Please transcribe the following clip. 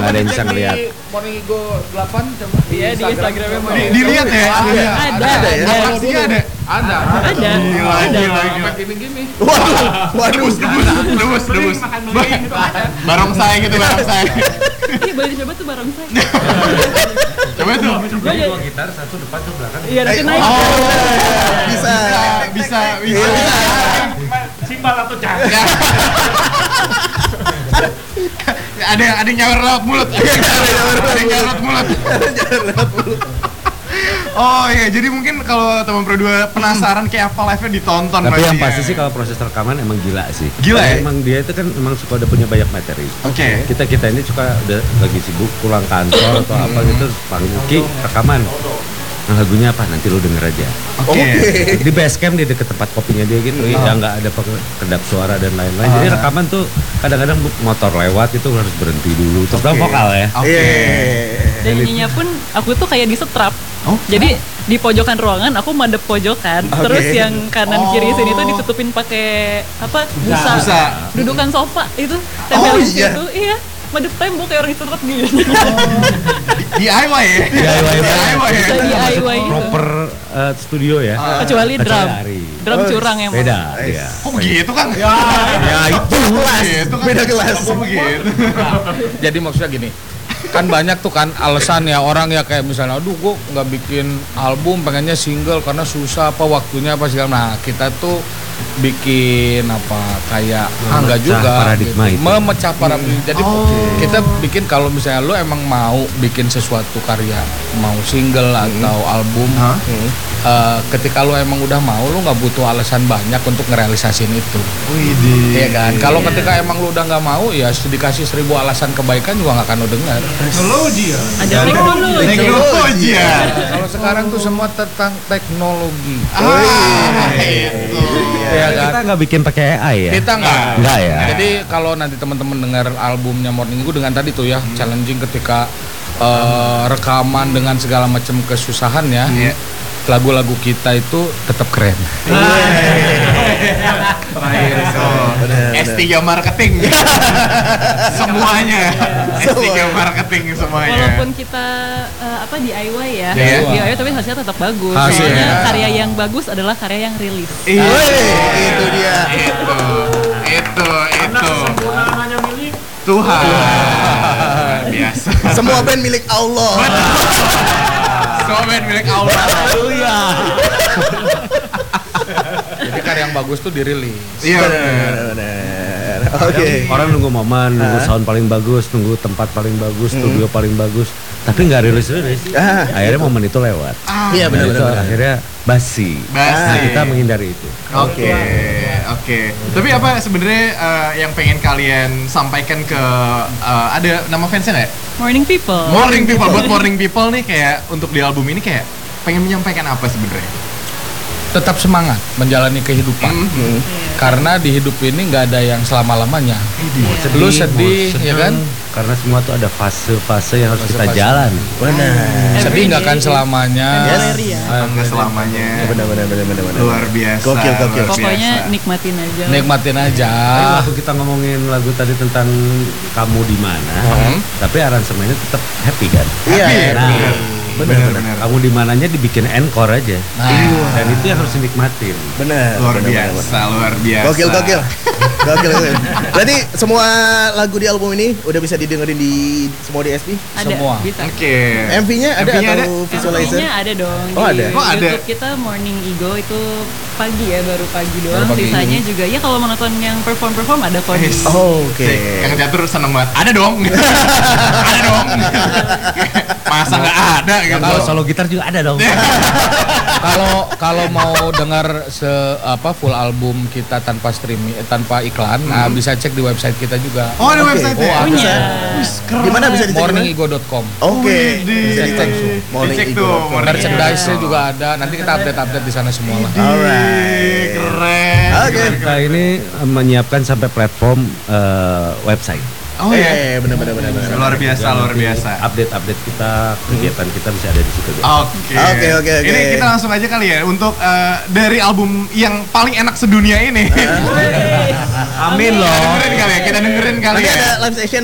nggak ada yang bisa ngeliat. Morning Ego 8 coba. Iya di Instagramnya mau. Dilihat ya. Ada. Pastinya ada. Ada. Gila. Sampai gini-gini. Waduh. Debus. Barongsai gitu, barongsai. Iya boleh dicoba tuh bareng saya. Coba tuh. Jadi 2 gitar, 1 depan, 1 belakang. Iya nanti naik. Bisa. Simbal atau cah? Ada yang nyawer lewat mulut. Oh iya, jadi mungkin kalau teman Pro 2 penasaran kayak apa live-nya ditonton. Tapi yang ya. pasti sih kalau proses rekaman emang gila sih. Gila ya? Emang dia itu kan emang suka udah punya banyak materi. Oke. Kita ini suka udah lagi sibuk pulang kantor atau apa gitu, panggil Ki rekaman. Nah lagunya apa? Nanti lu denger aja. Oke. Di base camp dia deket tempat kopinya dia gitu, ya nggak ada kedap suara dan lain-lain. Jadi rekaman tuh kadang-kadang motor lewat itu harus berhenti dulu. Terus vokal ya. Oke. Dan nyanyinya pun aku tuh kayak disetrap. Jadi di pojokan ruangan aku madep pojokan, terus yang kanan kiri sini tuh ditutupin pakai apa busa. Dudukan sofa itu tempelin situ, iya. Madep tembok kayak orang disetrap gitu. DIY ya? Bisa DIY gitu. Proper studio ya. Kecuali drum. Drum curang emang. Beda. Iya. Oh begitu Kang? Ya itu Beda kelas. Oh begitu. Jadi maksudnya gini, kan banyak tuh kan alasan ya orang ya kayak misalnya aduh gua nggak bikin album pengennya single karena susah apa waktunya apa segala. Nah kita tuh bikin apa kayak enggak juga paradigma gitu. itu. Memecah paradigma. Jadi kita bikin kalau misalnya lu emang mau bikin sesuatu karya, mau single atau album, ketika lu emang udah mau, lu nggak butuh alasan banyak untuk ngerealisasin itu. Iya kan? Kalau ketika emang lu udah nggak mau, ya dikasih 1000 alasan kebaikan juga nggak akan lu dengar. Teknologi ya? Ada Teknologi ya? Kalau sekarang tuh semua tentang teknologi. Itu. Iya kan? Kita nggak bikin pakai AI ya. Kita Nggak ya. Jadi kalau nanti teman-teman dengar albumnya Morning Ego dengan tadi tuh ya challenging ketika rekaman dengan segala macam kesusahannya, lagu-lagu kita itu tetap keren. Terakhir S3 marketing. Semuanya. S3 marketing semuanya. Walaupun kita DIY ya, DIY tapi hasilnya tetap bagus. Hasilnya. Soalnya karya yang bagus adalah karya yang rilis. Itu dia. Itu. Hanya milik Tuhan. Biasa. Semua band milik Allah. Semua band milik Allah. Jadi karya yang bagus tuh dirilis. Iya. Benar. Oke. Orang nunggu momen, nunggu sound paling bagus, nunggu tempat paling bagus, studio paling bagus, tapi nggak rilis. Akhirnya momen itu lewat. Iya Nah, itu benar. akhirnya basi. Nah, kita menghindari itu. Oke. Tapi apa sebenarnya yang pengen kalian sampaikan ke ada nama fansnya nggak? Morning People. Morning People, buat Morning People nih kayak untuk di album ini kayak pengen menyampaikan apa sebenarnya? Tetap semangat menjalani kehidupan. Karena di hidup ini nggak ada yang selama-lamanya. Lu sedih, ya kan? Karena semua tuh ada fase-fase yang harus kita Fase-fase. jalan. Benar. Sedih nggak akan selamanya. Nggak selamanya. Benar. Luar biasa. Gokil. luar biasa. Pokoknya nikmatin aja. Nikmatin aja. Tapi waktu kita ngomongin lagu tadi tentang kamu di mana, tapi aransemennya tetap happy kan? Iya. Nah, Benar. kamu di mananya dibikin encore aja. Nah, Dan itu yang harus dinikmatin. Benar. Luar biasa. Gokil. Berarti semua lagu di album ini udah bisa didengerin di semua DSP? Ada, Semua. bisa. Oke. MV-nya ada MV-nya atau visualizer? MV-nya ada dong. Oh, di ada? Oh, ada. YouTube kita Morning Ego itu pagi ya, baru pagi doang. Baru pagi. Sisanya juga ya kalau mau nonton yang perform ada kok di. Oh, oke. Kang Catur seneng banget. Ada dong. Ada dong. Masa nggak ada gitu. Kalau solo gitar juga ada dong. kalau mau dengar full album kita tanpa streaming, tanpa iklan, nah bisa cek di website kita juga. Oh, ada website ya? Punya. Di mana bisa dicek? morningigo.com. Oke. Bisa dicek. Dicek tuh. Merchandise-nya juga ada. Nanti kita update di sana semua lah. Alright. Keren. Oke. Kita ini menyiapkan sampai platform website. Oh ya. Benar. Luar biasa. Update kita, kegiatan kita bisa ada di situ. Oke. Ini kita langsung aja kali ya untuk dari album yang paling enak sedunia ini. Amin loh. Kita dengerin kali Nanti ya. ada live session